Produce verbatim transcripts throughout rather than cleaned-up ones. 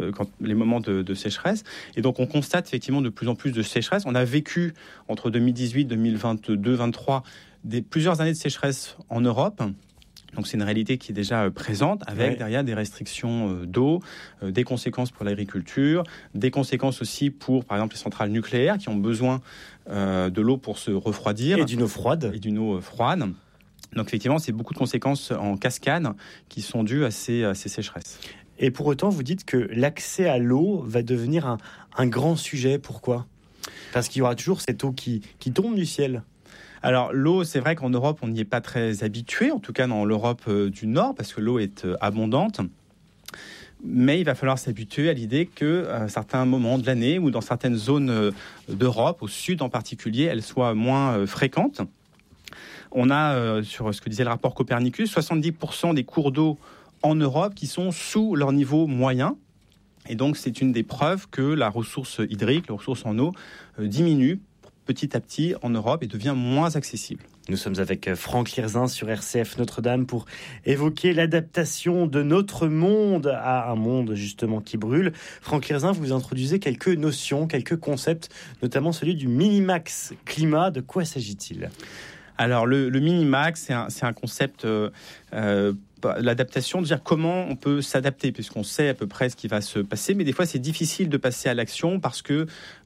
euh, quand, les moments de, de sécheresse. Et donc, on constate effectivement de plus en plus de sécheresse. On a vécu entre deux mille dix-huit et deux mille vingt-deux deux mille vingt-trois des, plusieurs années de sécheresse en Europe. Donc c'est une réalité qui est déjà présente, avec ouais. derrière des restrictions d'eau, euh, des conséquences pour l'agriculture, des conséquences aussi pour, par exemple, les centrales nucléaires qui ont besoin euh, de l'eau pour se refroidir. Et d'une eau froide. Et d'une eau froide. Donc effectivement, c'est beaucoup de conséquences en cascade qui sont dues à ces, à ces sécheresses. Et pour autant, vous dites que l'accès à l'eau va devenir un, un grand sujet. Pourquoi ? Parce qu'il y aura toujours cette eau qui, qui tombe du ciel. Alors l'eau, c'est vrai qu'en Europe, on n'y est pas très habitué, en tout cas dans l'Europe euh, du Nord, parce que l'eau est euh, abondante. Mais il va falloir s'habituer à l'idée qu'à certains moments de l'année ou dans certaines zones euh, d'Europe, au sud en particulier, elle soit moins euh, fréquente. On a, euh, sur ce que disait le rapport Copernicus, soixante-dix pour cent des cours d'eau en Europe qui sont sous leur niveau moyen. Et donc c'est une des preuves que la ressource hydrique, la ressource en eau, euh, diminue petit à petit en Europe et devient moins accessible. Nous sommes avec Franck Lirzin sur R C F Notre-Dame pour évoquer l'adaptation de notre monde à un monde justement qui brûle. Franck Lirzin, vous introduisez quelques notions, quelques concepts, notamment celui du minimax climat. De quoi s'agit-il ? Alors le, le minimax, c'est un, c'est un concept... Euh, euh, l'adaptation, de dire comment on peut s'adapter, puisqu'on sait à peu près ce qui va se passer, mais des fois c'est difficile de passer à l'action parce que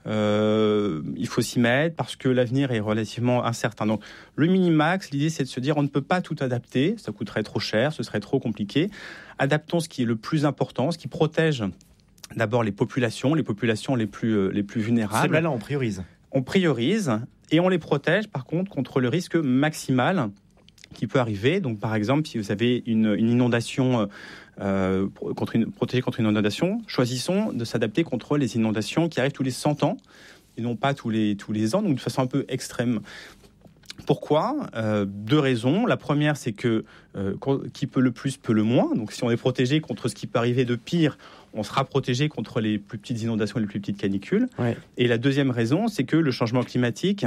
euh, il faut s'y mettre, parce que l'avenir est relativement incertain. Donc le minimax, l'idée c'est de se dire on ne peut pas tout adapter, ça coûterait trop cher, ce serait trop compliqué. Adaptons ce qui est le plus important, ce qui protège d'abord les populations, les populations les plus, euh, les plus vulnérables. C'est là, on priorise. On priorise et on les protège par contre contre le risque maximal qui peut arriver. Donc, par exemple, si vous avez une, une inondation, euh, contre une, protégée contre une inondation, choisissons de s'adapter contre les inondations qui arrivent tous les cent ans et non pas tous les, tous les ans, donc de façon un peu extrême. Pourquoi ? euh, Deux raisons. La première, c'est que euh, qui peut le plus peut le moins. Donc, si on est protégé contre ce qui peut arriver de pire, on sera protégé contre les plus petites inondations et les plus petites canicules. Ouais. Et la deuxième raison, c'est que le changement climatique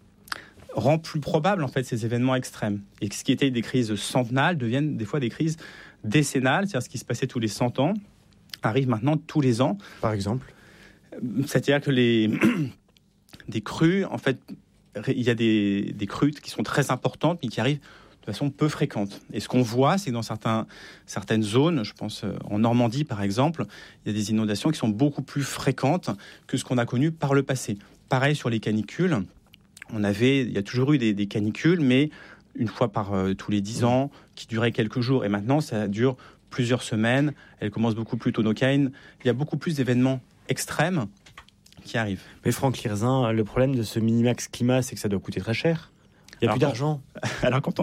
rend plus probable en fait ces événements extrêmes. Et ce qui était des crises centennales deviennent des fois des crises décennales, c'est-à-dire ce qui se passait tous les cent ans arrive maintenant tous les ans. Par exemple ? C'est-à-dire que les des crues, en fait, il y a des, des crues qui sont très importantes, mais qui arrivent de façon peu fréquente. Et ce qu'on voit, c'est que dans certains, certaines zones, je pense en Normandie par exemple, il y a des inondations qui sont beaucoup plus fréquentes que ce qu'on a connu par le passé. Pareil sur les canicules. On avait, il y a toujours eu des, des canicules, mais une fois par euh, tous les dix ans, qui duraient quelques jours. Et maintenant, ça dure plusieurs semaines. Elles commencent beaucoup plus tôt. Donc, il y a, une, il y a beaucoup plus d'événements extrêmes qui arrivent. Mais Franck Lirzin, le problème de ce minimax climat, c'est que ça doit coûter très cher. Il n'y a alors, plus d'argent. Alors, quand on,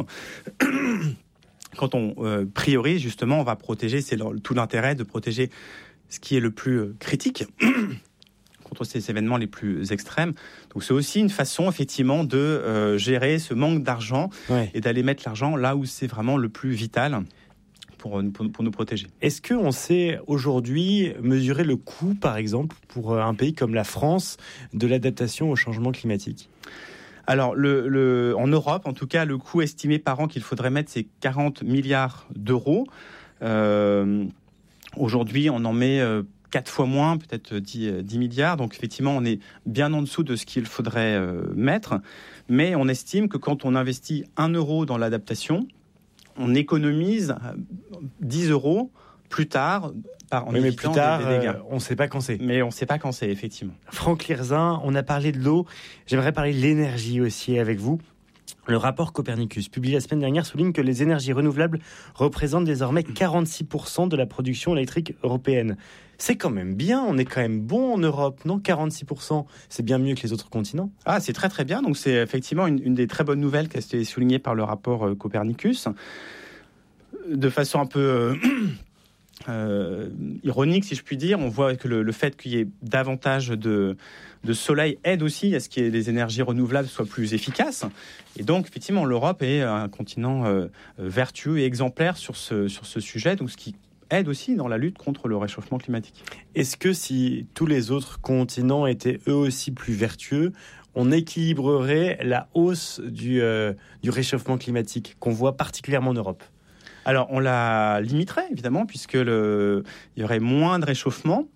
quand on euh, priorise, justement, on va protéger, c'est tout l'intérêt de protéger ce qui est le plus euh, critique contre ces événements les plus extrêmes. Donc c'est aussi une façon effectivement de euh, gérer ce manque d'argent ouais. et d'aller mettre l'argent là où c'est vraiment le plus vital pour, pour, pour nous protéger. Est-ce qu'on sait aujourd'hui mesurer le coût, par exemple, pour un pays comme la France, de l'adaptation au changement climatique ? Alors, le, le, en Europe, en tout cas, le coût estimé par an qu'il faudrait mettre, c'est quarante milliards d'euros. Euh, aujourd'hui, on en met... Euh, quatre fois moins, peut-être dix milliards. Donc, effectivement, on est bien en dessous de ce qu'il faudrait euh, mettre. Mais on estime que quand on investit un euro dans l'adaptation, on économise dix euros plus tard par, en oui, mais plus tard, des, des dégâts. Euh, on ne sait pas quand c'est. Mais on ne sait pas quand c'est, effectivement. Franck Lirzin, on a parlé de l'eau. J'aimerais parler de l'énergie aussi avec vous. Le rapport Copernicus, publié la semaine dernière, souligne que les énergies renouvelables représentent désormais quarante-six pour cent de la production électrique européenne. C'est quand même bien, on est quand même bon en Europe, non ? quarante-six pour cent, c'est bien mieux que les autres continents. Ah, c'est très très bien, donc c'est effectivement une, une des très bonnes nouvelles qui a été soulignée par le rapport Copernicus. De façon un peu... Euh... Euh, ironique, si je puis dire, on voit que le, le fait qu'il y ait davantage de, de soleil aide aussi à ce que les énergies renouvelables soient plus efficaces. Et donc, effectivement, l'Europe est un continent euh, vertueux et exemplaire sur ce, sur ce sujet, donc ce qui aide aussi dans la lutte contre le réchauffement climatique. Est-ce que si tous les autres continents étaient eux aussi plus vertueux, on équilibrerait la hausse du, euh, du réchauffement climatique qu'on voit particulièrement en Europe ? Alors, on la limiterait, évidemment, puisque le, il y aurait moins de réchauffement.